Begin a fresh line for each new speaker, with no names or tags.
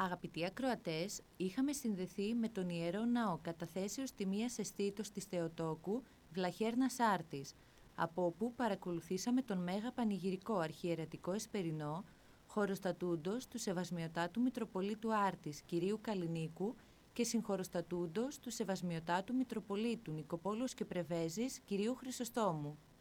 Αγαπητοί ακροατές, είχαμε συνδεθεί με τον Ιερό Ναό Καταθέσεως Τιμίας Αισθήτως της Θεοτόκου, Βλαχέρνας Άρτης, από όπου παρακολουθήσαμε τον Μέγα Πανηγυρικό Αρχιερατικό Εσπερινό, χωροστατούντος του Σεβασμιωτάτου Μητροπολίτου Άρτης, Κυρίου Καλλινίκου, και συγχωροστατούντος του Σεβασμιωτάτου Μητροπολίτου Νικοπόλεως και Πρεβέζης, Κυρίου Χρυσοστόμου.